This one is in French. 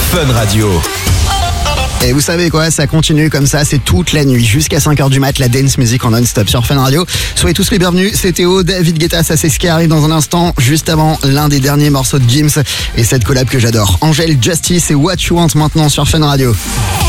Fun Radio. Et vous savez quoi, ça continue comme ça, c'est toute la nuit, jusqu'à 5h du mat, la dance music en non-stop sur Fun Radio. Soyez tous les bienvenus, c'est Théo, David Guetta, ça c'est ce qui arrive dans un instant, juste avant l'un des derniers morceaux de Gims et cette collab que j'adore. Angèle, Justice et What You Want maintenant sur Fun Radio.